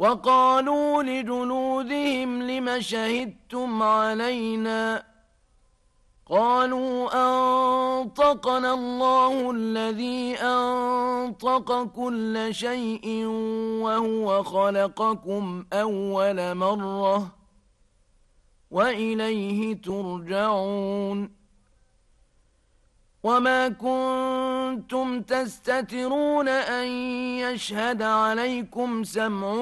وقالوا لجلودهم لم شهدتم علينا قالوا أنطقنا الله الذي أنطق كل شيء وهو خلقكم أول مرة وإليه ترجعون وما كنتم تستترون أن يشهد عليكم سمعكم